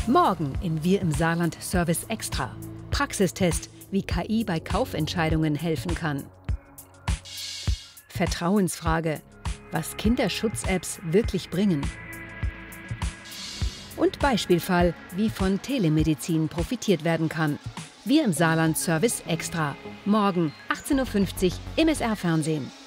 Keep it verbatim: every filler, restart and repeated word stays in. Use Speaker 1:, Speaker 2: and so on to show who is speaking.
Speaker 1: Morgen in Wir im Saarland Service Extra. Praxistest, wie K I bei Kaufentscheidungen helfen kann. Vertrauensfrage, was Kinderschutz-Apps wirklich bringen. Und Beispielfall, wie von Telemedizin profitiert werden kann. Wir im Saarland Service Extra. Morgen achtzehn Uhr fünfzig im S R-Fernsehen.